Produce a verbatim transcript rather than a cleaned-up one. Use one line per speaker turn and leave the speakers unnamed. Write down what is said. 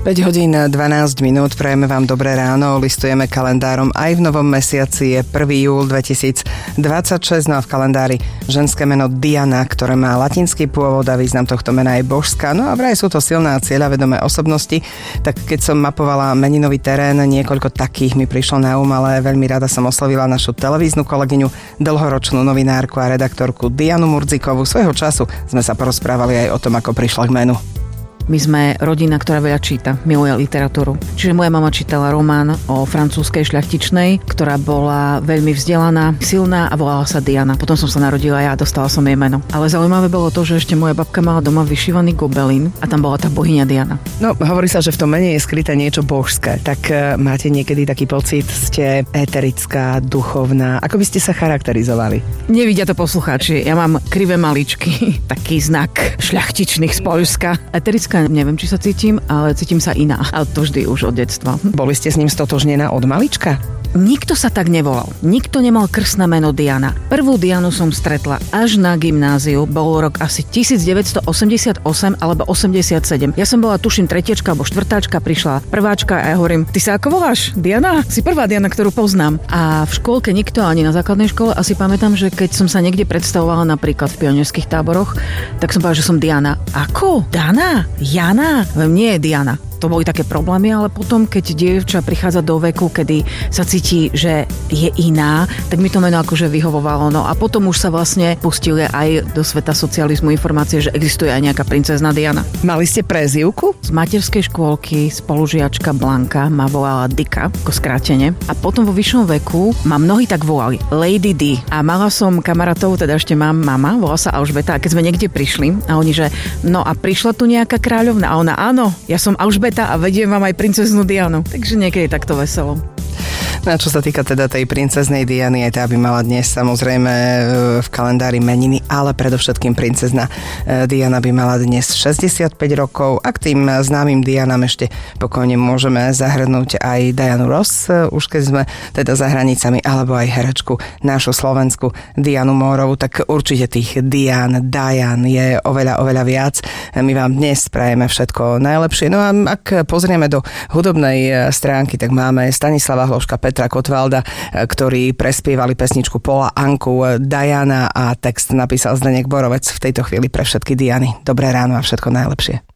päť hodín dvanásť minút, prajeme vám dobré ráno, listujeme kalendárom aj v novom mesiaci, je prvého júla dvetisícdvadsaťšesť, no a v kalendári ženské meno Diana, ktoré má latinský pôvod a význam tohto mena je božská. No a vraj sú to silné a cieľavedomé osobnosti, tak keď som mapovala meninový terén, niekoľko takých mi prišlo na um, ale veľmi rada som oslovila našu televíznu kolegyňu, dlhoročnú novinárku a redaktorku Dianu Murdzikovú. Svojho času sme sa porozprávali aj o tom, ako prišla k menu.
My sme rodina, ktorá veľa číta, miluje literatúru. Čiže moja mama čítala román o francúzskej šľachtičnej, ktorá bola veľmi vzdelaná, silná a volala sa Diana. Potom som sa narodila ja a dostala som jej meno. Ale zaujímavé bolo to, že ešte moja babka mala doma vyšívaný gobelín a tam bola tá bohyňa Diana.
No, hovorí sa, že v tom mene je skryté niečo božské. Tak uh, máte niekedy taký pocit, ste éterická, duchovná? Ako by ste sa charakterizovali?
Nevidia to poslucháči. Ja mám krivé maličky, taký znak šľachtičných z Poľska. Éterická neviem, či sa cítim, ale cítim sa iná. A to vždy už od detstva.
Boli ste s ním stotožnená od malička?
Nikto sa tak nevolal. Nikto nemal krstné meno Diana. Prvú Dianu som stretla až na gymnáziu. Bol rok asi devätnásťstoosemdesiatosem alebo osemdesiatsedem. Ja som bola, tuším, tretiačka alebo štvrtáčka, prišla prváčka a ja hovorím, ty sa ako voláš? Diana? Si prvá Diana, ktorú poznám. A v škôlke nikto, ani na základnej škole, asi pamätám, že keď som sa niekde predstavovala napríklad v pionierských táboroch, tak som povedala, že som Diana. Ako? Dana? Jana? Nie je Diana. To boli také problémy, ale potom, keď dievča prichádza do veku, kedy sa cíti, že je iná, tak mi to meno akože vyhovovalo. No a potom už sa vlastne pustili aj do sveta socializmu informácie, že existuje aj nejaká princezna Diana.
Mali ste prezývku?
Z materskej škôlky spolužiačka Blanka ma volala Dika, ako skrátene. A potom vo vyššom veku ma mnohí tak volali Lady D. A mala som kamarátov, teda ešte mám mama, volá sa Alžbeta. A keď sme niekde prišli a oni, že no a prišla tu nejaká kráľovna a ona, áno, ja som Alžbeta a vediem vám aj princeznú Dianu. Takže niekedy takto veselo.
No a čo sa týka teda tej princeznej Diany, aj tá by mala dnes samozrejme v kalendári meniny, ale predovšetkým princezna Diana by mala dnes šesťdesiatpäť rokov. A k tým známym Dianám ešte pokojne môžeme zahrnúť aj Dianu Ross, už keď sme teda za hranicami, alebo aj herečku našu slovenskú Dianu Mórovú, tak určite tých Dian, Dian je oveľa, oveľa viac. My vám dnes prajeme všetko najlepšie. No a ak pozrieme do hudobnej stránky, tak máme Stanislava Hloška, Petra Kotvalda, ktorí prespievali pesničku Pola Anku, Diana a text napísal Zdeněk Borovec. V tejto chvíli pre všetky Diany. Dobré ráno a všetko najlepšie.